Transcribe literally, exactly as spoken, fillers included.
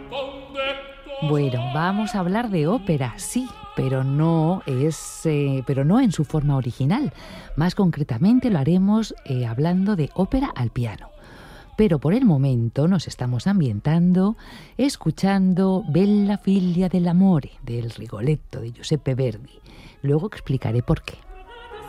Bueno, vamos a hablar de ópera, sí, pero no es, eh, pero no en su forma original. Más concretamente lo haremos eh, hablando de ópera al piano. Pero por el momento nos estamos ambientando escuchando Bella figlia dell'amore del Rigoletto de Giuseppe Verdi. Luego explicaré por qué.